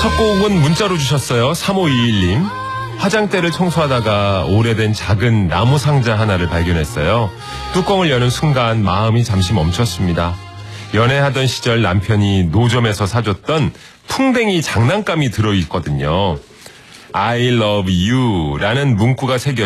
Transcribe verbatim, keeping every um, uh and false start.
첫 곡은 문자로 주셨어요. 삼오이일 님. 화장대를 청소하다가 오래된 작은 나무 상자 하나를 발견했어요. 뚜껑을 여는 순간 마음이 잠시 멈췄습니다. 연애하던 시절 남편이 노점에서 사줬던 풍뎅이 장난감이 들어있거든요. I love you 라는 문구가 새겨